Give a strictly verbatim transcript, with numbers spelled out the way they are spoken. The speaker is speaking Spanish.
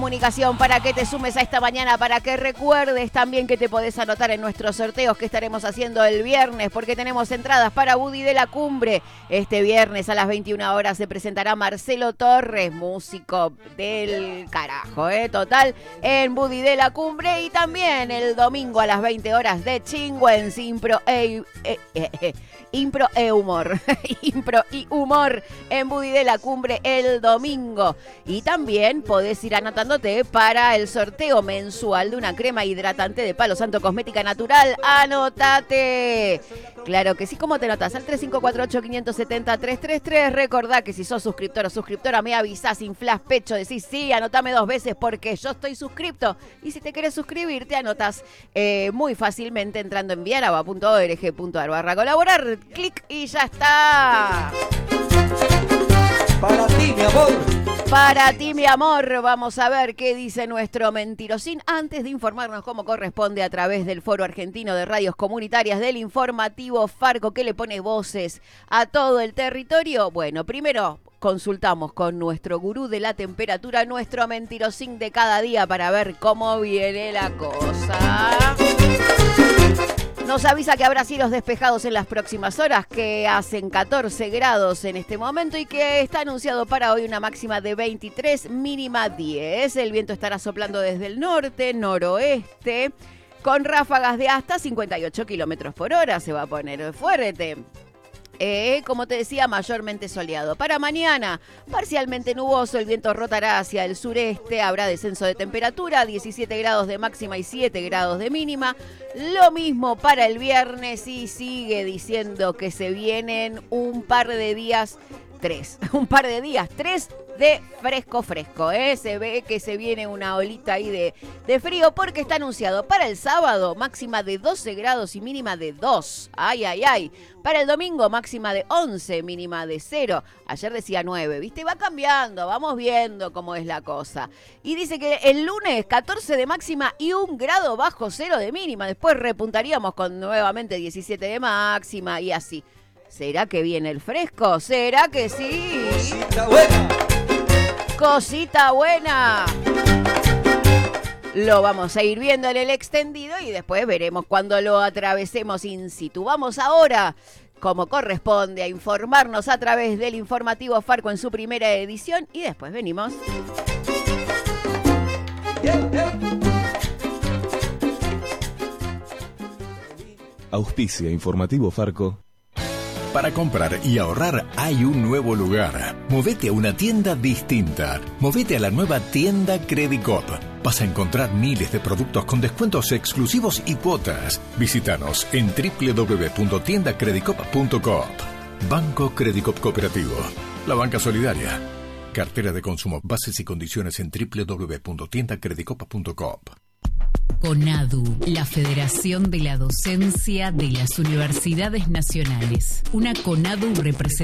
Comunicación para que te sumes a esta mañana, para que recuerdes también que te podés anotar en nuestros sorteos que estaremos haciendo el viernes, porque tenemos entradas para Buddy de la Cumbre. Este viernes a las veintiuna horas se presentará Marcelo Torres, músico del carajo, ¿eh? Total, en Buddy de la Cumbre. Y también el domingo a las veinte horas de Chingüens, Impro e, e, e, e, Impro e Humor. Impro y Humor en Buddy de la Cumbre el domingo. Y también podés ir anotando para el sorteo mensual de una crema hidratante de Palo Santo Cosmética Natural. ¡Anotate! Claro que sí. ¿Cómo te notas? Al tres cinco cuatro ocho, cinco siete cero, tres tres tres. Recordá que si sos suscriptor o suscriptora me avisás, inflás pecho, decís sí, anotame dos veces porque yo estoy suscripto. Y si te querés suscribir, te anotas eh, muy fácilmente entrando en viaraba punto org punto ar barra colaborar. Clic y ya está. Para ti, mi amor. Para ti, mi amor. Vamos a ver qué dice nuestro mentirosín antes de informarnos como corresponde a través del Foro Argentino de Radios Comunitarias del informativo Farco, que le pone voces a todo el territorio. Bueno, primero consultamos con nuestro gurú de la temperatura, nuestro mentirosín de cada día, para ver cómo viene la cosa. Nos avisa que habrá cielos despejados en las próximas horas, que hacen catorce grados en este momento y que está anunciado para hoy una máxima de veintitrés, mínima diez. El viento estará soplando desde el norte, noroeste, con ráfagas de hasta cincuenta y ocho kilómetros por hora. Se va a poner fuerte. Eh, como te decía, mayormente soleado. Para mañana, parcialmente nuboso, el viento rotará hacia el sureste, habrá descenso de temperatura, diecisiete grados de máxima y siete grados de mínima. Lo mismo para el viernes y sigue diciendo que se vienen un par de días, tres, un par de días, tres de fresco fresco, ¿eh? Se ve que se viene una olita ahí de, de frío porque está anunciado para el sábado máxima de doce grados y mínima de dos. Ay, ay, ay. Para el domingo máxima de once, mínima de cero. Ayer decía nueve, ¿viste? Va cambiando, vamos viendo cómo es la cosa. Y dice que el lunes catorce de máxima y un grado bajo cero de mínima. Después repuntaríamos con nuevamente diecisiete de máxima y así. ¿Será que viene el fresco? ¿Será que sí? Cosita buena. Cosita buena. Lo vamos a ir viendo en el extendido y después veremos cuando lo atravesemos in situ. Vamos ahora, como corresponde, a informarnos a través del informativo Farco en su primera edición y después venimos. Yeah, yeah. Auspicia Informativo Farco. Para comprar y ahorrar hay un nuevo lugar. Movete a una tienda distinta. Movete a la nueva tienda Credicop. Vas a encontrar miles de productos con descuentos exclusivos y cuotas. Visítanos en doble u doble u doble u punto tienda credicop punto coop. Banco Credicop Cooperativo. La banca solidaria. Cartera de consumo. Bases y condiciones en doble u doble u doble u punto tienda credicop punto coop. CONADU, la Federación de la Docencia de las Universidades Nacionales. Una CONADU representativa